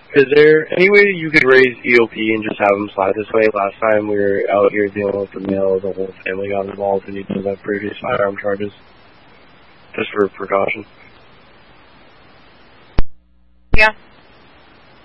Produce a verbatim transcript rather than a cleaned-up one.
Is there any way you could raise E O P and just have him slide this way? Last time we were out here dealing with the mail, the whole family got involved and he does have previous firearm charges. Just for precaution. Yeah.